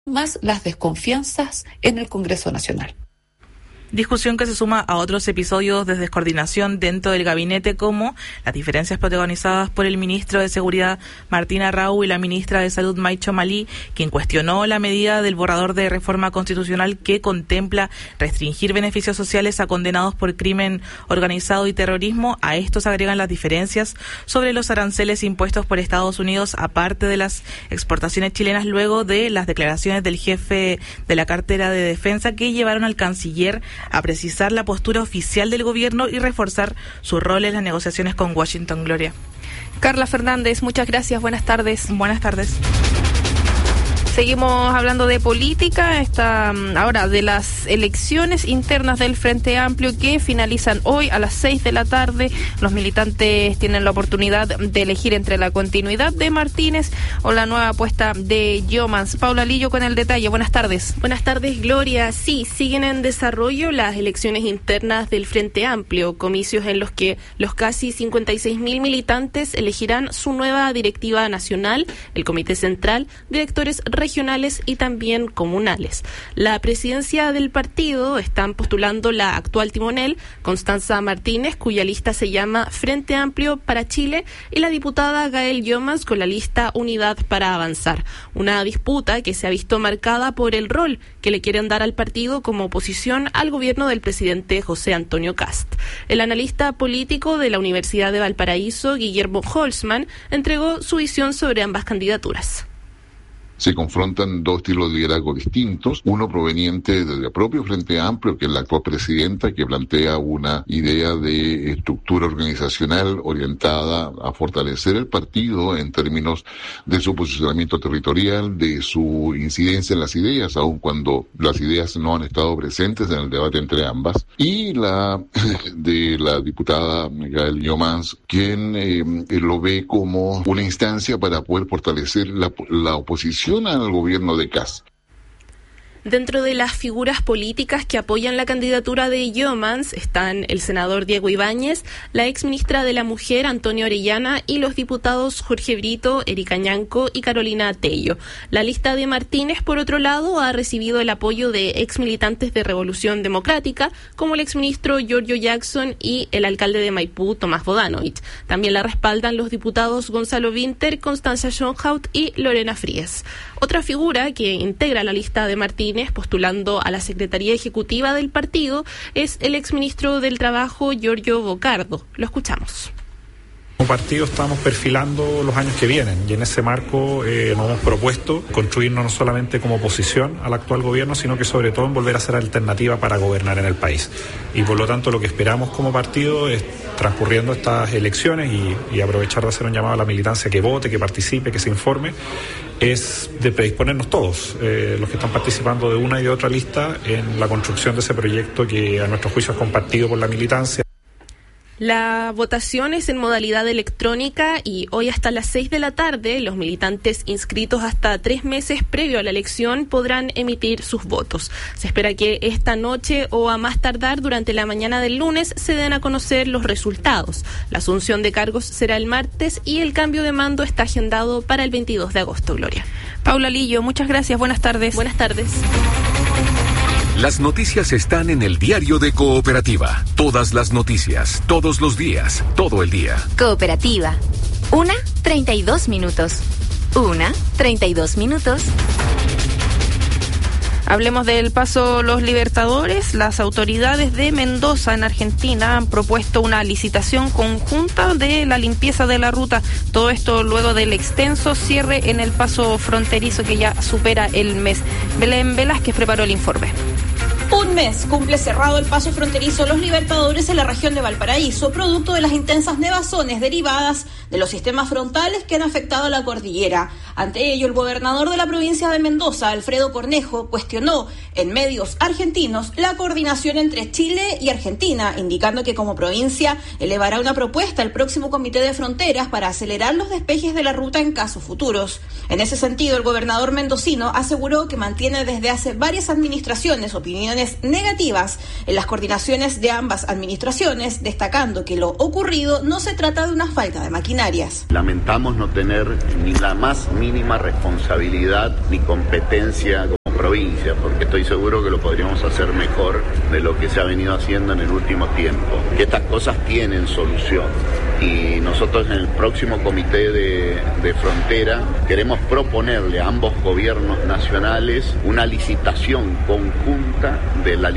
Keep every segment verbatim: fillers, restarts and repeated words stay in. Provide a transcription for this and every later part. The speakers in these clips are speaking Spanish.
más las desconfianzas en el Congreso Nacional. Discusión que se suma a otros episodios de descoordinación dentro del gabinete, como las diferencias protagonizadas por el ministro de Seguridad Martín Arrau y la ministra de Salud Maicho Malí, quien cuestionó la medida del borrador de reforma constitucional que contempla restringir beneficios sociales a condenados por crimen organizado y terrorismo. A estos agregan las diferencias sobre los aranceles impuestos por Estados Unidos, aparte de las exportaciones chilenas, luego de las declaraciones del jefe de la cartera de defensa que llevaron al canciller a precisar la postura oficial del gobierno y reforzar su rol en las negociaciones con Washington. Gloria. Carla Fernández, muchas gracias. Buenas tardes. Buenas tardes. Seguimos hablando de política, esta, ahora de las elecciones internas del Frente Amplio que finalizan hoy a las seis de la tarde. Los militantes tienen la oportunidad de elegir entre la continuidad de Martínez o la nueva apuesta de Jomans. Paula Lillo con el detalle. Buenas tardes. Buenas tardes, Gloria. Sí, siguen en desarrollo las elecciones internas del Frente Amplio, comicios en los que los casi cincuenta y seis mil militantes elegirán su nueva directiva nacional, el Comité Central, directores regionales regionales y también comunales. La presidencia del partido están postulando la actual timonel, Constanza Martínez, cuya lista se llama Frente Amplio para Chile, y la diputada Gael Jomans con la lista Unidad para Avanzar. Una disputa que se ha visto marcada por el rol que le quieren dar al partido como oposición al gobierno del presidente José Antonio Kast. El analista político de la Universidad de Valparaíso, Guillermo Holzman, entregó su visión sobre ambas candidaturas. Se confrontan dos estilos de liderazgo distintos, uno proveniente del propio Frente Amplio, que es la actual presidenta, que plantea una idea de estructura organizacional orientada a fortalecer el partido en términos de su posicionamiento territorial, de su incidencia en las ideas, aun cuando las ideas no han estado presentes en el debate entre ambas, y la de la diputada Gael Jomans, quien eh, lo ve como una instancia para poder fortalecer la, la oposición al gobierno de Kast. Dentro de las figuras políticas que apoyan la candidatura de Jomans están el senador Diego Ibáñez, la exministra de la Mujer Antonio Orellana y los diputados Jorge Brito, Erika Ñanco y Carolina Tello. La lista de Martínez, por otro lado, ha recibido el apoyo de exmilitantes de Revolución Democrática, como el exministro Giorgio Jackson y el alcalde de Maipú, Tomás Bodanovich. También la respaldan los diputados Gonzalo Winter, Constanza Schönhaut y Lorena Frías. Otra figura que integra la lista de Martínez postulando a la Secretaría Ejecutiva del partido es el exministro del Trabajo, Giorgio Bocardo. Lo escuchamos. Como partido estamos perfilando los años que vienen y en ese marco eh, nos hemos propuesto construirnos no solamente como oposición al actual gobierno, sino que sobre todo en volver a ser alternativa para gobernar en el país. Y por lo tanto lo que esperamos como partido es, transcurriendo estas elecciones y, y aprovechar de hacer un llamado a la militancia que vote, que participe, que se informe, es de predisponernos todos, eh, los que están participando de una y de otra lista, en la construcción de ese proyecto que a nuestro juicio es compartido por la militancia. La votación es en modalidad electrónica y hoy hasta las seis de la tarde los militantes inscritos hasta tres meses previo a la elección podrán emitir sus votos. Se espera que esta noche o a más tardar durante la mañana del lunes se den a conocer los resultados. La asunción de cargos será el martes y el cambio de mando está agendado para el veintidós de agosto, Gloria. Paula Lillo, muchas gracias. Buenas tardes. Buenas tardes. Las noticias están en el Diario de Cooperativa. Todas las noticias, todos los días, todo el día. Cooperativa. Una, treinta y dos minutos. Una, treinta y dos minutos. Hablemos del paso Los Libertadores. Las autoridades de Mendoza, en Argentina, han propuesto una licitación conjunta de la limpieza de la ruta. Todo esto luego del extenso cierre en el paso fronterizo que ya supera el mes. Belén Velázquez preparó el informe. Un mes cumple cerrado el paso fronterizo Los Libertadores en la región de Valparaíso, producto de las intensas nevazones derivadas de los sistemas frontales que han afectado a la cordillera. Ante ello, el gobernador de la provincia de Mendoza, Alfredo Cornejo, cuestionó en medios argentinos la coordinación entre Chile y Argentina, indicando que como provincia elevará una propuesta al próximo Comité de Fronteras para acelerar los despejes de la ruta en casos futuros. En ese sentido, el gobernador mendocino aseguró que mantiene desde hace varias administraciones opiniones negativas en las coordinaciones de ambas administraciones, destacando que lo ocurrido no se trata de una falta de maquinarias. Lamentamos no tener ni la más mínima responsabilidad ni competencia provincia, porque estoy seguro que lo podríamos hacer mejor de lo que se ha venido haciendo en el último tiempo. Que estas cosas tienen solución. Y nosotros en el próximo comité de, de frontera queremos proponerle a ambos gobiernos nacionales una licitación conjunta de la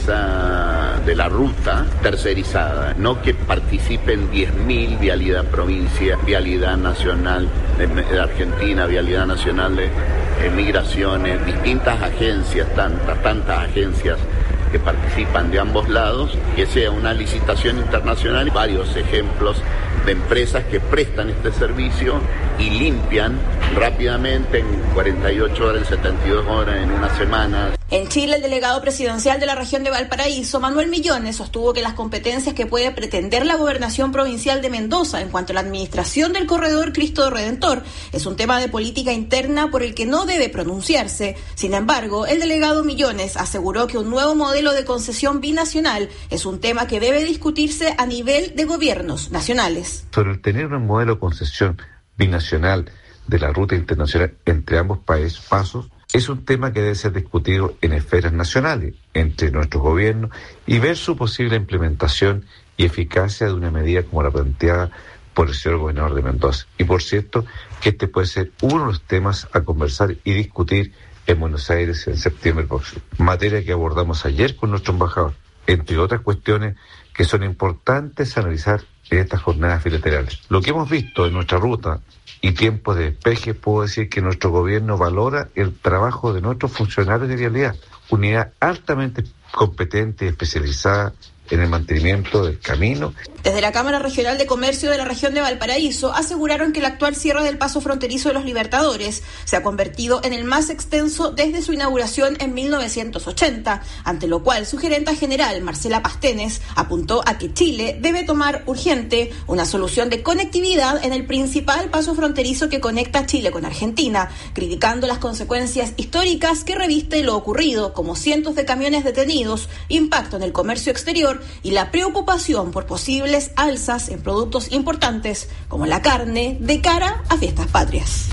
limpieza de la ruta tercerizada, no que participen diez mil, Vialidad Provincia, Vialidad Nacional de, de Argentina, Vialidad Nacional de eh, Migraciones, distintas agencias, tantas, tantas agencias que participan de ambos lados, que sea una licitación internacional, varios ejemplos de empresas que prestan este servicio y limpian rápidamente en cuarenta y ocho horas, en setenta y dos horas, en una semana. En Chile, el delegado presidencial de la región de Valparaíso, Manuel Millones, sostuvo que las competencias que puede pretender la gobernación provincial de Mendoza en cuanto a la administración del corredor Cristo Redentor es un tema de política interna por el que no debe pronunciarse. Sin embargo, el delegado Millones aseguró que un nuevo modelo de concesión binacional es un tema que debe discutirse a nivel de gobiernos nacionales. Sobre el tener un modelo de concesión binacional de la ruta internacional entre ambos países, pasos, es un tema que debe ser discutido en esferas nacionales, entre nuestros gobiernos, y ver su posible implementación y eficacia de una medida como la planteada por el señor gobernador de Mendoza. Y por cierto, que este puede ser uno de los temas a conversar y discutir en Buenos Aires en septiembre próximo. Materia que abordamos ayer con nuestro embajador, entre otras cuestiones que son importantes analizar en estas jornadas bilaterales. Lo que hemos visto en nuestra ruta y tiempo de despeje, puedo decir que nuestro gobierno valora el trabajo de nuestros funcionarios de vialidad, unidad altamente competente y especializada en el mantenimiento del camino. Desde la Cámara Regional de Comercio de la región de Valparaíso aseguraron que el actual cierre del paso fronterizo de los Libertadores se ha convertido en el más extenso desde su inauguración en mil novecientos ochenta, ante lo cual su gerenta general, Marcela Pastenes, apuntó a que Chile debe tomar urgente una solución de conectividad en el principal paso fronterizo que conecta Chile con Argentina, criticando las consecuencias históricas que reviste lo ocurrido, como cientos de camiones detenidos, impacto en el comercio exterior y la preocupación por posibles alzas en productos importantes como la carne de cara a fiestas patrias.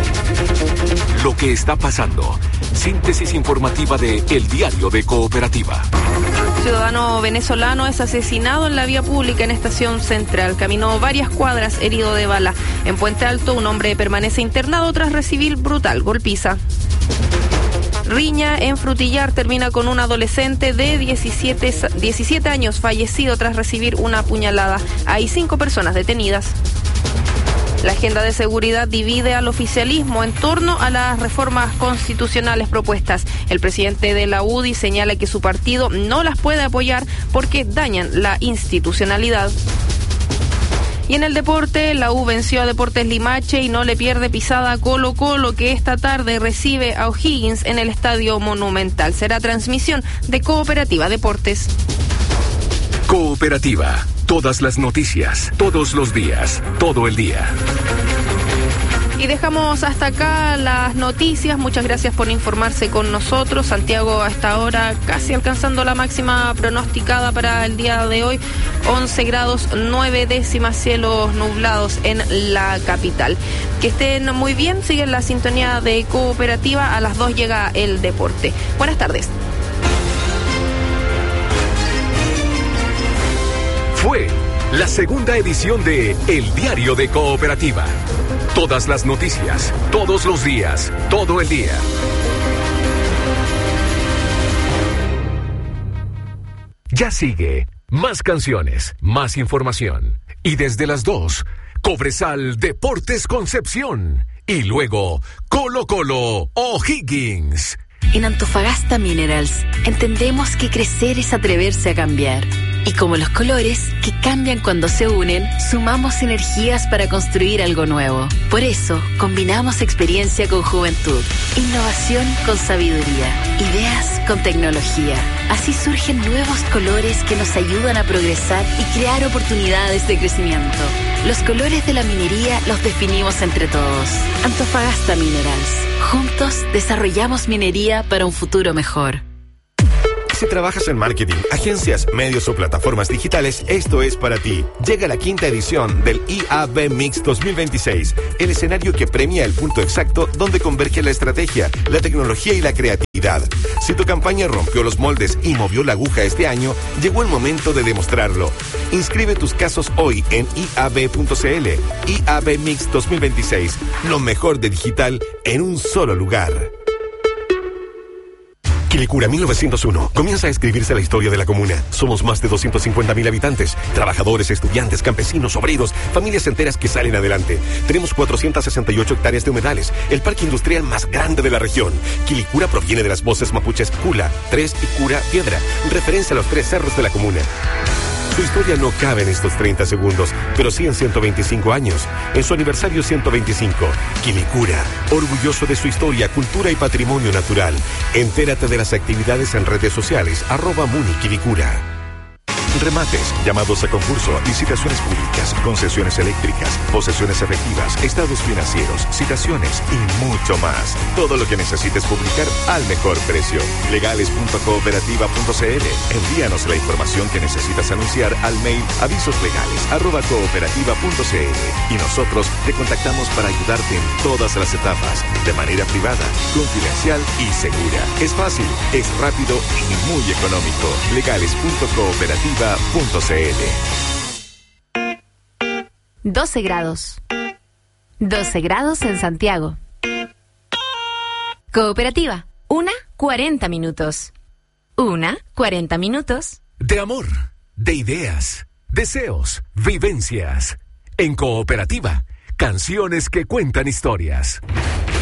Lo que está pasando. Síntesis informativa de El Diario de Cooperativa. Ciudadano venezolano es asesinado en la vía pública en Estación Central. Caminó varias cuadras herido de bala. En Puente Alto, un hombre permanece internado tras recibir brutal golpiza. Riña en Frutillar termina con un adolescente de diecisiete, diecisiete años fallecido tras recibir una puñalada. Hay cinco personas detenidas. La agenda de seguridad divide al oficialismo en torno a las reformas constitucionales propuestas. El presidente de la U D I señala que su partido no las puede apoyar porque dañan la institucionalidad. Y en el deporte, la U venció a Deportes Limache y no le pierde pisada a Colo Colo, que esta tarde recibe a O'Higgins en el Estadio Monumental. Será transmisión de Cooperativa Deportes. Cooperativa. Todas las noticias, todos los días, todo el día. Y dejamos hasta acá las noticias. Muchas gracias por informarse con nosotros. Santiago a esta hora casi alcanzando la máxima pronosticada para el día de hoy. once grados, nueve décimas, cielos nublados en la capital. Que estén muy bien. Siguen la sintonía de Cooperativa. A las dos llega el deporte. Buenas tardes. Fue la segunda edición de El Diario de Cooperativa. Todas las noticias, todos los días, todo el día. Ya sigue. Más canciones, más información. Y desde las dos, Cobresal Deportes Concepción. Y luego, Colo Colo O'Higgins. En Antofagasta Minerals entendemos que crecer es atreverse a cambiar. Y como los colores, que cambian cuando se unen, sumamos energías para construir algo nuevo. Por eso, combinamos experiencia con juventud, innovación con sabiduría, ideas con tecnología. Así surgen nuevos colores que nos ayudan a progresar y crear oportunidades de crecimiento. Los colores de la minería los definimos entre todos. Antofagasta Minerals. Juntos desarrollamos minería para un futuro mejor. Si trabajas en marketing, agencias, medios o plataformas digitales, esto es para ti. Llega la quinta edición del I A B Mix dos mil veintiséis, el escenario que premia el punto exacto donde converge la estrategia, la tecnología y la creatividad calidad. Si tu campaña rompió los moldes y movió la aguja este año, llegó el momento de demostrarlo. Inscribe tus casos hoy en i a b punto c l. I A B Mix dos mil veintiséis. Lo mejor de digital en un solo lugar. Quilicura mil novecientos uno. Comienza a escribirse la historia de la comuna. Somos más de doscientos cincuenta mil habitantes. Trabajadores, estudiantes, campesinos, obreros, familias enteras que salen adelante. Tenemos cuatrocientas sesenta y ocho hectáreas de humedales. El parque industrial más grande de la región. Quilicura proviene de las voces mapuches Cula, Tres y Cura Piedra. Referencia a los tres cerros de la comuna. Su historia no cabe en estos treinta segundos, pero sí en ciento veinticinco años. En su aniversario ciento veinticinco, Quilicura, orgulloso de su historia, cultura y patrimonio natural. Entérate de las actividades en redes sociales, arroba Muni Quilicura. Remates, llamados a concurso, licitaciones públicas, concesiones eléctricas, posesiones efectivas, estados financieros, citaciones y mucho más. Todo lo que necesites publicar al mejor precio. legales punto cooperativa punto c l. Envíanos la información que necesitas anunciar al mail avisoslegales arroba cooperativa punto c l y nosotros te contactamos para ayudarte en todas las etapas, de manera privada, confidencial y segura. Es fácil, es rápido y muy económico. legales punto cooperativa punto c l. doce grados. doce grados en Santiago. Cooperativa, una cuarenta minutos. Una cuarenta minutos. De amor, de ideas, deseos, vivencias. En Cooperativa, canciones que cuentan historias.